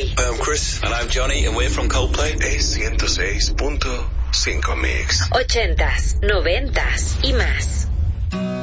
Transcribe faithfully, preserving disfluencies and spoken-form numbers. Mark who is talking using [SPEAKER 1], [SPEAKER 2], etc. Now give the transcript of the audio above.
[SPEAKER 1] Coldplay.
[SPEAKER 2] Hi, I'm Chris.
[SPEAKER 3] And I'm Johnny, and we're from Coldplay.
[SPEAKER 2] Es ciento seis punto cinco Mix.
[SPEAKER 1] Ochentas, noventas y más.